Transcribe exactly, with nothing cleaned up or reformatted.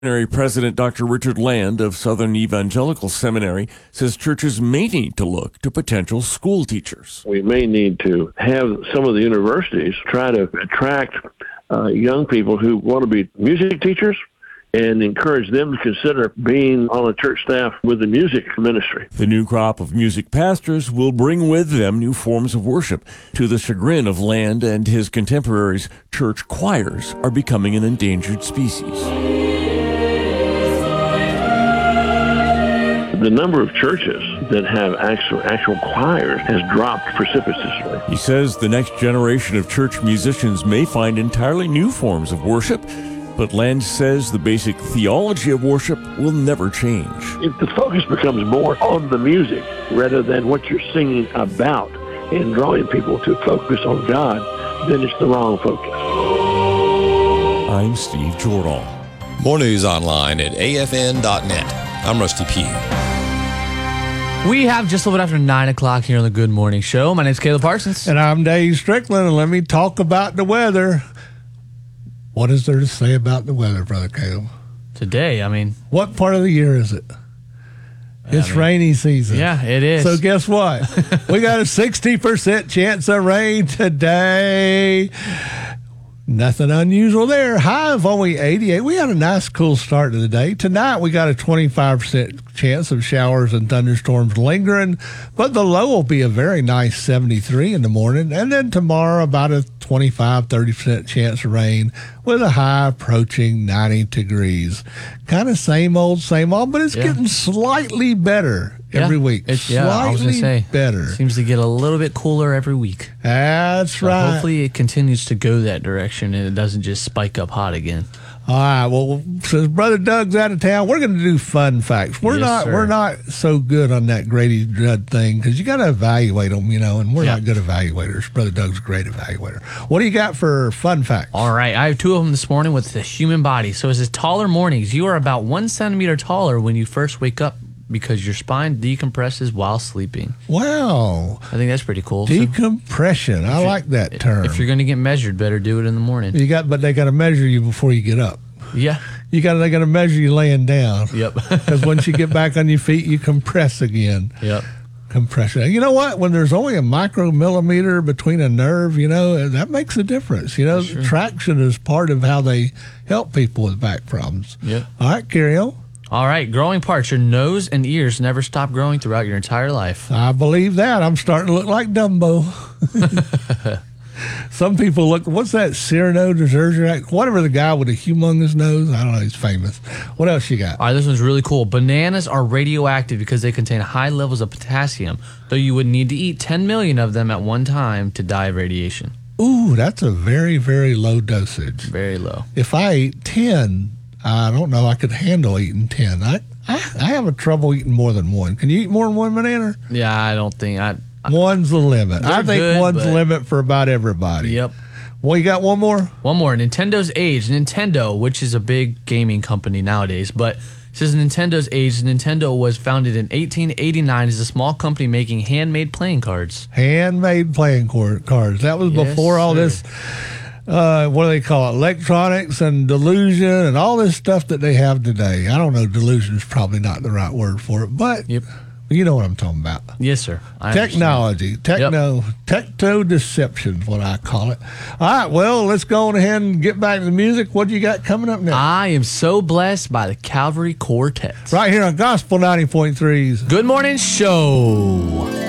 Seminary President Doctor Richard Land of Southern Evangelical Seminary says churches may need to look to potential school teachers. We may need to have some of the universities try to attract uh, young people who want to be music teachers and encourage them to consider being on a church staff with the music ministry. The new crop of music pastors will bring with them new forms of worship. To the chagrin of Land and his contemporaries, church choirs are becoming an endangered species. The number of churches that have actual actual choirs has dropped precipitously. He says the next generation of church musicians may find entirely new forms of worship, but Land says the basic theology of worship will never change. If the focus becomes more on the music rather than what you're singing about and drawing people to focus on God, then it's the wrong focus. I'm Steve Jordahl. More news online at A F N dot net. I'm Rusty Pugh. We have just a little bit after nine o'clock here on the Good Morning Show. My name's Caleb Parsons. And I'm Dave Strickland, and let me talk about the weather. What is there to say about the weather, Brother Caleb? Today, I mean... What part of the year is it? It's I mean, rainy season. Yeah, it is. So guess what? We got a sixty percent chance of rain today. Nothing unusual there. High of only eighty-eight. We had a nice cool start to the day. Tonight we got a twenty-five percent chance of showers and thunderstorms lingering, but the low will be a very nice seventy-three in the morning. And then tomorrow about a twenty-five, thirty percent chance of rain with a high approaching ninety degrees. Kind of same old, same old, but it's yeah. getting slightly better every yeah, week. It's, slightly yeah, I was gonna say, better. Seems to get a little bit cooler every week. That's so right. Hopefully it continues to go that direction and it doesn't just spike up hot again. All right. Well, since Brother Doug's out of town, we're going to do fun facts. We're yes, not. Sir. We're not so good on that Grady Judd thing because you got to evaluate them, you know, and we're yeah. not good evaluators. Brother Doug's a great evaluator. What do you got for fun facts? All right. I have two of them this morning with the human body. So it says taller mornings. You are about one centimeter taller when you first wake up because your spine decompresses while sleeping. Wow. I think that's pretty cool. Decompression. I like that term. If you're going to get measured, better do it in the morning. You got, but they got to measure you before you get up. Yeah. You got. They got to measure you laying down. Yep. Because once you get back on your feet, you compress again. Yep. Compression. You know what? When there's only a micromillimeter between a nerve, you know, that makes a difference. You know, traction is part of how they help people with back problems. Yep. All right, carry on. All right, growing parts. Your nose and ears never stop growing throughout your entire life. I believe that. I'm starting to look like Dumbo. Some people look, what's that, Cyrano de Bergerac? Whatever the guy with a humongous nose. I don't know, he's famous. What else you got? All right, this one's really cool. Bananas are radioactive because they contain high levels of potassium, though you would need to eat ten million of them at one time to die of radiation. Ooh, that's a very, very low dosage. Very low. If I ate ten, I don't know, I could handle eating ten. I, I, I have a trouble eating more than one. Can you eat more than one banana? Yeah, I don't think I... One's the limit. I think good, one's but... the limit for about everybody. Yep. Well, you got one more? One more. Nintendo's age. Nintendo, which is a big gaming company nowadays, but it says Nintendo's age. Nintendo was founded in eighteen eighty-nine as a small company making handmade playing cards. Handmade playing cards. That was yes, before all sir. this, uh, what do they call it, electronics and delusion and all this stuff that they have today. I don't know, delusion is probably not the right word for it, but... Yep. You know what I'm talking about. Yes, sir. I Technology. understand. Techno, yep. Techno-deception is what I call it. All right, well, let's go on ahead and get back to the music. What do you got coming up next? I am so blessed by the Calvary Quartet. Right here on Gospel ninety point three's Good Morning Show.